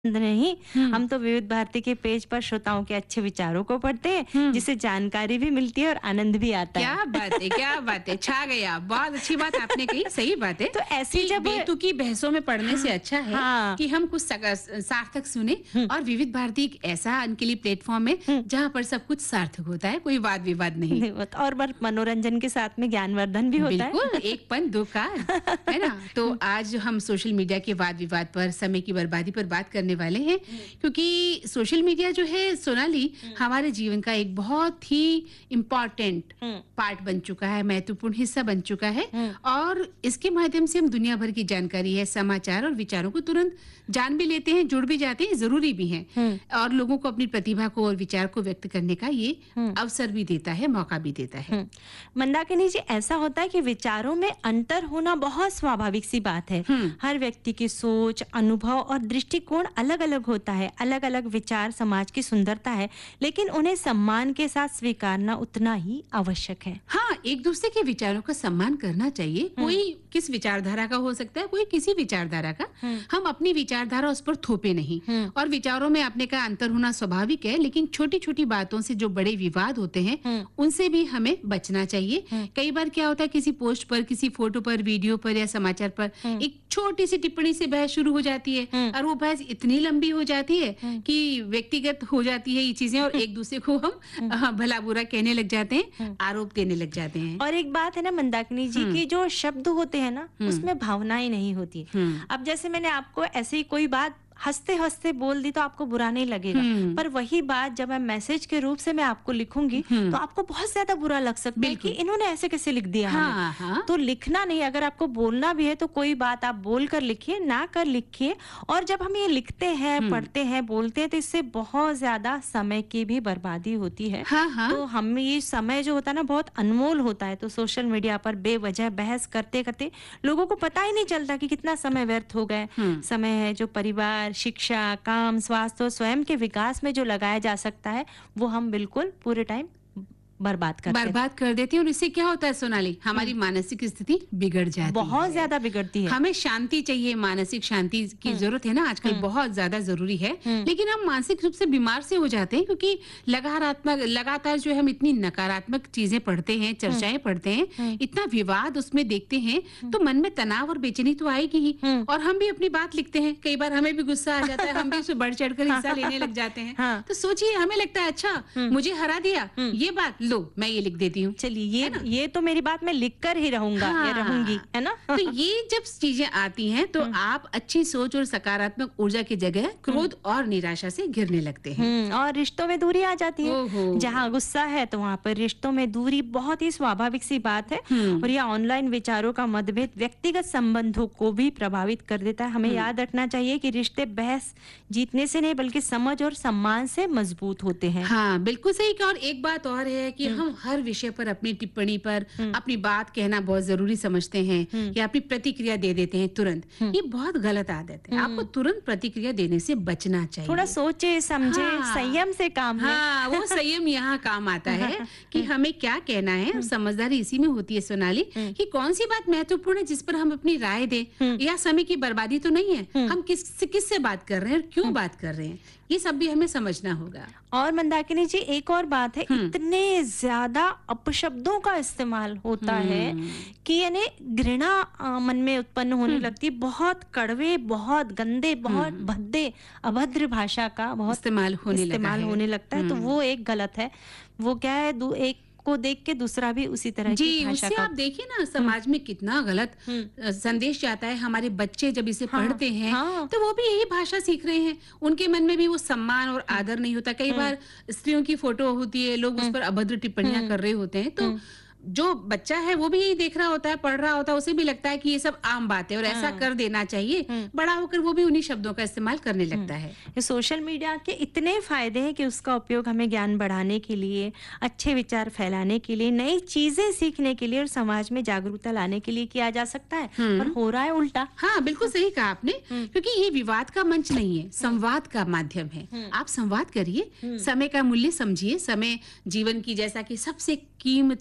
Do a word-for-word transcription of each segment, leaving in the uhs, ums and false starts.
नहीं, हुँ। हम तो विविध भारती के पेज पर श्रोताओं के अच्छे विचारों को पढ़ते हैं, हुँ। जिससे जानकारी भी मिलती है और आनंद भी आता है। क्या बात है, क्या बात है, छा गए आप। बहुत अच्छी बात आपने कही, सही बात है तो ऐसे कि जब बेतुकी बहसों में पढ़ने से हाँ, अच्छा है हाँ। कि हम कुछ सग सार्थक सुने। हुँ। और विविध भारती एक ऐसा उनके लिए प्लेटफ़ॉर्म है, हुँ। जहाँ पर सब कुछ सार्थक होता है, कोई वाद-विवाद नहीं। नहीं होता और बर मनोरंजन के साथ में ज्ञानवर्धन भी होता है। बिल्कुल, एक पंथ दो काज, है ना? तो आज हम सोशल मीडिया के वाद-विवाद पर, समय की बर्बादी पर बात करने वाले हैं, क्योंकि सोशल मीडिया जो है सोनाली, हमारे जीवन का एक बहुत ही इम्पोर्टेंट हुँ। पार्ट बन चुका है, महत्वपूर्ण हिस्सा बन चुका है। हुँ। और इसके माध्यम से हम दुनिया भर की जानकारी है, समाचार और विचारों को तुरंत जान भी लेते हैं, जुड़ भी जाते हैं, ज़रूरी भी हैं। हुँ। और लोगों को अपनी प्रतिभा को और विचार को व्यक्त करने का ये हुँ। अवसर भी देता है, मौका भी देता है। हुँ। मंदाकिनी जी, ऐसा होता है कि विचारों में अंतर होना बहुत स्वाभाविक सी बात है। हुँ। हर व्यक्ति की सोच, अनुभव और दृष्टिकोण अलग-अलग होता है। अलग-अलग विचार समाज की सुंदरता है, लेकिन उन्हें सम्मान के साथ स्वीकारना उतना ही आवश्यक है। हाँ, एक दूसरे के विचारों का सम्मान करना चाहिए। कोई किस विचारधारा का हो सकता है, कोई किसी विचारधारा का। हुँ। हम अपनी विचारधारा उस पर थोपे नहीं। हुँ। और विचारों में अपने का अंतर होना स्वाभाविक है, लेकिन छोटी-छोटी बातों से जो बड़े विवाद होते हैं, हुँ। उनसे भी हमें बचना चाहिए। हुँ। कई बार क्या होता है, किसी पोस्ट पर, किसी फोटो पर, वीडियो पर या समाचार पर हुँ। एक छोटी सी टिप्पणी से बहस शुरू हो जाती है। हुँ। और वो बहस इतनी लंबी हो जाती है हुँ। कि व्यक्तिगत हो जाती है ये चीजें, और एक दूसरे को हम अ, भला बुरा कहने लग जाते हैं, हुँ। आरोप देने लग जाते हैं। और एक बात है ना मंदाकिनी जी, हुँ। कि जो शब्द होते हैं ना, हुँ। उसमें भावनाएं नहीं होती। हुँ। अब जैसे मैंने आपको ऐसे ही कोई बात हंसते हंसते बोल दी तो आपको बुरा नहीं लगेगा, हुँ। पर वही बात जब मैं मैसेज के रूप से मैं आपको लिखूंगी हुँ। तो आपको बहुत ज्यादा बुरा लग सकता है कि बिल्कुल। इन्होंने ऐसे कैसे लिख दिया हमें। हाँ, हाँ। तो लिखना नहीं, अगर आपको बोलना भी है तो कोई बात आप बोल कर लिखिए, ना कर लिखिए। और जब हम ये लिखते हैं, हुँ। पढ़ते हैं, बोलते हैं, तो इससे बहुत ज्यादा समय की भी बर्बादी होती है। हाँ, हाँ। तो हम ये समय जो होता है ना, बहुत अनमोल होता है। तो सोशल मीडिया पर बेवजह बहस करते करते लोगों को पता ही नहीं चलता कि कितना समय व्यर्थ हो गए। हुँ। समय है जो परिवार, शिक्षा, काम, स्वास्थ्य और स्वयं के विकास में जो लगाया जा सकता है, वो हम बिल्कुल पूरे टाइम बर्बाद करते हैं। बर्बाद कर देती है। और इससे क्या होता है सोनाली, हमारी मानसिक स्थिति बिगड़ जाती है, बहुत ज्यादा बिगड़ती है। हमें शांति चाहिए, मानसिक शांति की जरूरत है ना, आजकल बहुत ज्यादा जरूरी है। लेकिन हम मानसिक रूप से बीमार से हो जाते हैं, क्योंकि लगातार लगातार जो है हम इतनी नकारात्मक चीजें पढ़ते हैं, चर्चाएं पढ़ते हैं, इतना विवाद उसमें देखते हैं, तो मन में तनाव और बेचैनी तो आएगी ही। और हम भी अपनी बात लिखते हैं, कई बार हमें भी गुस्सा आ जाता है, हम भी उसमें बढ़ चढ़ कर हिस्सा लेने लग जाते हैं। हाँ। तो सोचिए, हमें लगता है अच्छा मुझे हरा दिया, ये बात लो मैं ये लिख देती हूँ। चलिए, ये ये तो मेरी बात मैं लिख कर ही रहूंगा, हाँ। या रहूंगी, है ना। तो ये जब चीजें आती हैं, तो आप अच्छी सोच और सकारात्मक ऊर्जा की जगह क्रोध और निराशा से घिरने लगते हैं। हम्म, और रिश्तों में दूरी आ जाती ओहो। है। जहाँ गुस्सा है तो वहाँ पर रिश्तों में दूरी बहुत ही स्वाभाविक सी बात है। हम्म। और यह ऑनलाइन विचारों का मतभेद व्यक्तिगत संबंधों को भी प्रभावित कर देता है। हमें याद रखना चाहिए कि रिश्ते बहस जीतने से नहीं, बल्कि समझ और सम्मान से मजबूत होते हैं। हाँ, बिल्कुल सही कहा। और एक बात और है कि हम हर विषय पर अपनी टिप्पणी पर अपनी बात कहना बहुत जरूरी समझते हैं, या अपनी प्रतिक्रिया दे देते हैं तुरंत। ये बहुत गलत आदत है। आपको तुरंत प्रतिक्रिया देने से बचना चाहिए। थोड़ा सोचे समझे, हाँ। संयम से काम लें। हाँ, वो संयम यहाँ काम आता है कि हमें क्या कहना है। और समझदारी इसी में होती है सोनाली, कि कौन सी बात महत्वपूर्ण है जिस पर हम अपनी राय दें, या समय की बर्बादी तो नहीं है, हम किस किससे बात कर रहे हैं और क्यों बात कर रहे हैं, ये सब भी हमें समझना होगा। और मंदाकिनी जी, एक और बात है, इतने ज्यादा अपशब्दों का इस्तेमाल होता है कि यानी घृणा अ, मन में उत्पन्न होने लगती है। बहुत कड़वे, बहुत गंदे, बहुत भद्दे, अभद्र भाषा का बहुत इस्तेमाल होने लगा इस्तेमाल है। होने लगता है। तो वो एक गलत है। वो क्या है, दू, एक को देख के दूसरा भी उसी तरह जी, की भाषा उससे का आप देखिए ना, समाज में कितना गलत अ, संदेश जाता है। हमारे बच्चे जब इसे हाँ, पढ़ते हैं, हाँ। तो वो भी यही भाषा सीख रहे हैं। उनके मन में भी वो सम्मान और आदर नहीं होता। कई बार स्त्रियों की फोटो होती है, लोग उस पर अभद्र टिप्पणियां कर रहे होते हैं, तो जो बच्चा है वो भी यही देख रहा होता है, पढ़ रहा होता है, उसे भी लगता है कि ये सब आम बात है और ऐसा कर देना चाहिए। बड़ा होकर वो भी उन्हीं शब्दों का इस्तेमाल करने लगता है। ये सोशल मीडिया के इतने फायदे हैं कि उसका उपयोग हमें ज्ञान बढ़ाने के लिए, अच्छे विचार फैलाने के लिए, नई चीजें सीखने के लिए और समाज में जागरूकता लाने के लिए किया जा सकता है। पर हो रहा है उल्टा। हाँ, बिल्कुल सही कहा आपने, क्योंकि ये विवाद का मंच नहीं है, संवाद का माध्यम है। आप संवाद करिए, समय का मूल्य समझिए। समय जीवन की जैसा कि सबसे कीमती कीमती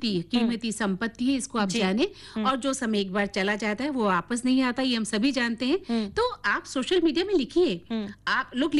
बहुमुखी संपत्ति है, इसको आप जाने। और जो समय एक बार चला जाता है वो वापस नहीं आता, ये हम सभी जानते हैं। तो आप सोशल मीडिया में लिखिए, आप लोग